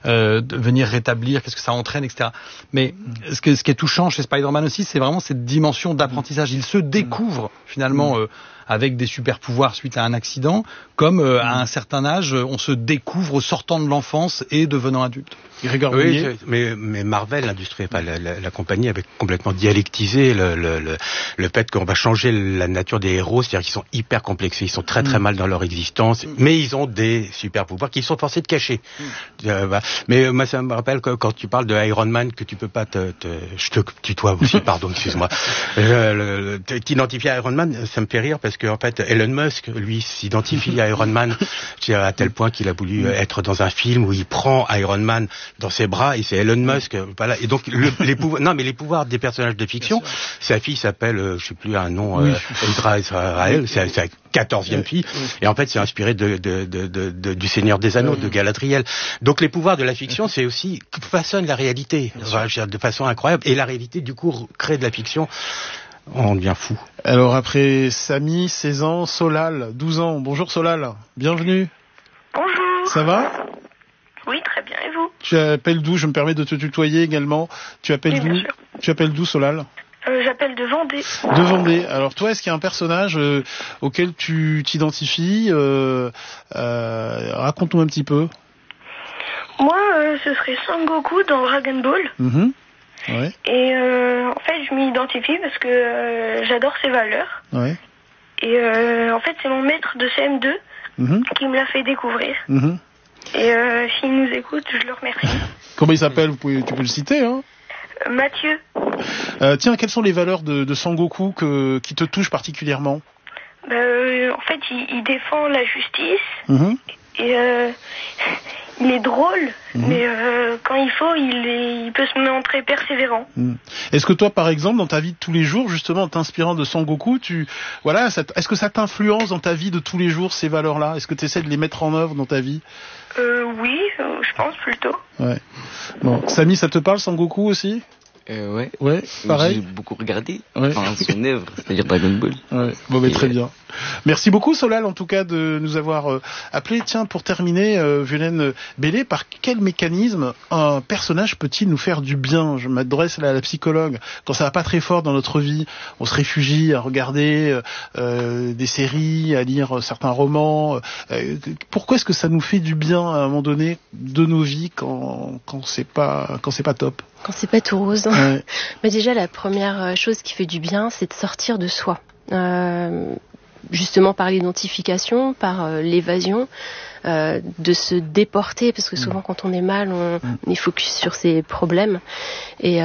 de venir rétablir, qu'est-ce que ça entraîne, etc. Mais ce qui est touchant chez Spider-Man aussi, c'est vraiment cette dimension d'apprentissage. Il se découvre finalement avec des super pouvoirs suite à un accident, comme à un certain âge, on se découvre sortant de l'enfance et devenant adulte. Oui, mais Marvel, l'industrie, la compagnie avait complètement dialectisé le fait qu'on va changer la nature des héros, c'est-à-dire qu'ils sont hyper complexés, ils sont très très mal dans leur existence, mais ils ont des super pouvoirs qu'ils sont forcés de cacher. Mais moi, ça me rappelle que quand tu parles de Iron Man, que tu peux pas je te tutoie aussi, pardon, excuse-moi. T'identifier à Iron Man, ça me fait rire parce que en fait, Elon Musk, lui, s'identifie à Iron Man, à tel point qu'il a voulu être dans un film où il prend Iron Man dans ses bras et c'est Elon Musk. Voilà. Et donc les pouvoirs des personnages de fiction. Sa fille s'appelle, je sais plus un nom, Israël. C'est sa 14e fille. Et en fait, c'est inspiré du Seigneur des Anneaux, de Galadriel. Donc les pouvoirs de la fiction, c'est aussi façonnent la réalité de façon incroyable. Et la réalité, du coup, crée de la fiction. On devient fou. Alors après Samy, 16 ans, Solal, 12 ans. Bonjour Solal, bienvenue. Bonjour. Ça va ? Oui, très bien. Et vous ? Tu appelles d'où ? Je me permets de te tutoyer également. Tu appelles d'où ? Tu appelles d'où, Solal ? J'appelle de Vendée. De Vendée. Alors toi, est-ce qu'il y a un personnage auquel tu t'identifies Raconte-nous un petit peu. Moi, ce serait Sangoku dans Dragon Ball. Ouais. Et en fait, je m'y identifie parce que j'adore ses valeurs. Ouais. Et en fait, c'est mon maître de CM2 qui me l'a fait découvrir. Et s'il nous écoute, je le remercie. Comment il s'appelle ? Tu peux le citer, hein ? Mathieu. Tiens, quelles sont les valeurs de Sangoku qui te touchent particulièrement ? En fait, il défend la justice. Et il est drôle, mais quand il faut, il peut se montrer persévérant. Est-ce que toi, par exemple, dans ta vie de tous les jours, justement, en t'inspirant de Sangoku, est-ce que ça t'influence dans ta vie de tous les jours, ces valeurs-là ? Est-ce que tu essaies de les mettre en œuvre dans ta vie ? Oui, je pense plutôt. Ouais. Bon, Samy, ça te parle, Sangoku aussi ? Ouais. Ouais, pareil. J'ai beaucoup regardé. Ouais. Enfin, son œuvre, c'est-à-dire Dragon Ball. Ouais. Bon, mais très bien. Merci beaucoup, Solal, en tout cas, de nous avoir appelé. Tiens, pour terminer, Violaine Bellé, par quel mécanisme un personnage peut-il nous faire du bien ? Je m'adresse à la psychologue. Quand ça va pas très fort dans notre vie, on se réfugie à regarder des séries, à lire certains romans. Pourquoi est-ce que ça nous fait du bien à un moment donné de nos vies quand c'est pas top ? Quand c'est pas tout rose. Ouais. Mais déjà, la première chose qui fait du bien, c'est de sortir de soi. Justement par l'identification, par l'évasion, de se déporter, parce que souvent quand on est mal, on est focus sur ses problèmes. Et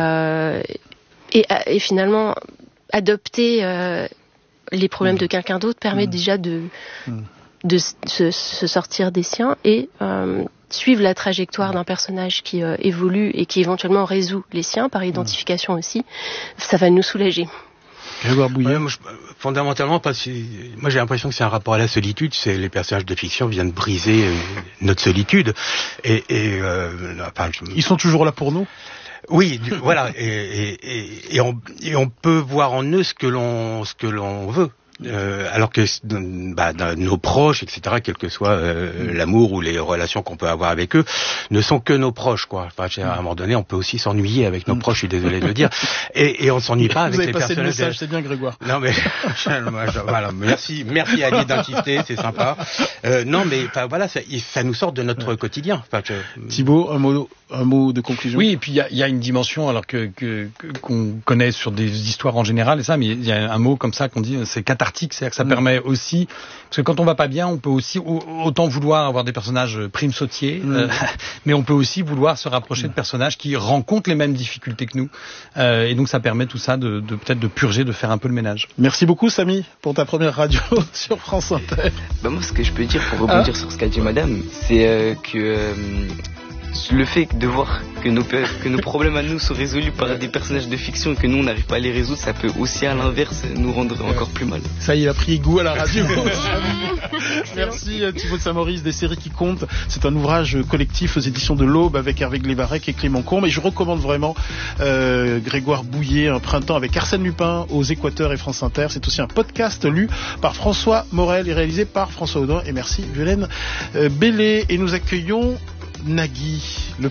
finalement, adopter les problèmes de quelqu'un d'autre permet déjà de se sortir des siens et suivre la trajectoire d'un personnage qui évolue et qui éventuellement résout les siens par identification aussi. Ça va nous soulager. Fondamentalement, moi j'ai l'impression que c'est un rapport à la solitude. C'est les personnages de fiction viennent briser notre solitude. Ils sont toujours là pour nous. Oui, voilà. Et on peut voir en eux ce que l'on veut. Alors que dans nos proches, etc., quel que soit l'amour ou les relations qu'on peut avoir avec eux, ne sont que nos proches, quoi. Enfin, à un moment donné, on peut aussi s'ennuyer avec nos proches, je suis désolé de le dire, et on s'ennuie pas avec les personnages. Vous avez passé le message, c'est bien, Grégoire. Non mais voilà, merci Ali d'insister, c'est sympa. Non mais voilà, ça nous sort de notre quotidien. Thibaut, un mot de conclusion. Oui, et puis il y a une dimension alors qu'on connaît sur des histoires en général et ça, mais il y a un mot comme ça qu'on dit, c'est cathartique. C'est-à-dire que ça permet aussi, parce que quand on va pas bien, on peut aussi autant vouloir avoir des personnages prime sautier, mais on peut aussi vouloir se rapprocher de personnages qui rencontrent les mêmes difficultés que nous, et donc ça permet tout ça de peut-être de purger, de faire un peu le ménage. Merci beaucoup, Samy, pour ta première radio sur France Inter. Moi, ce que je peux dire pour rebondir sur ce qu'a dit Madame, c'est que le fait de voir que nos problèmes à nous sont résolus par des personnages de fiction et que nous on n'arrive pas à les résoudre, ça peut aussi à l'inverse nous rendre encore plus mal. Ça y est, il a pris goût à la radio. Merci Thibaut de Saint-Maurice, des séries qui comptent. C'est un ouvrage collectif aux éditions de l'Aube avec Hervé Glévarec et Clément Combe. Et je recommande vraiment Grégoire Bouillet, Un printemps avec Arsène Lupin aux Équateurs et France Inter. C'est aussi un podcast lu par François Morel et réalisé par François Audin. Et merci Violaine Bellé. Et nous accueillons Nagui, le